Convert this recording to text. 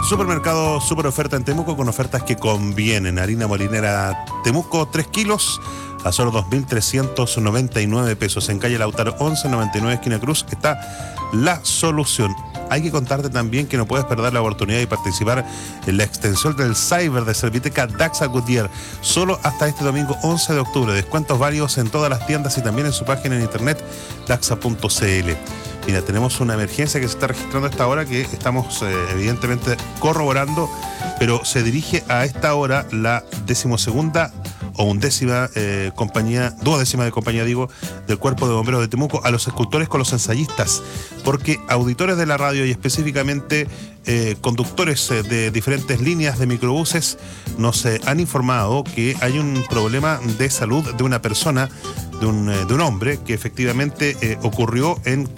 Supermercado Super Oferta en Temuco con ofertas que convienen. Harina molinera Temuco 3 kilos a solo 2.399 pesos. En calle Lautaro 1199 esquina Cruz está la solución. Hay que contarte también que no puedes perder la oportunidad de participar en la extensión del Cyber de Serviteca Daxa Goodyear. Solo hasta este domingo 11 de octubre. Descuentos varios en todas las tiendas y también en su página en internet daxa.cl. Mira, tenemos una emergencia que se está registrando a esta hora que estamos evidentemente corroborando, pero se dirige a esta hora la 12ª o 11ª compañía, 12ª de compañía, del Cuerpo de Bomberos de Temuco a los escultores con los ensayistas, porque auditores de la radio y específicamente conductores de diferentes líneas de microbuses nos han informado que hay un problema de salud de una persona, de un hombre que efectivamente ocurrió en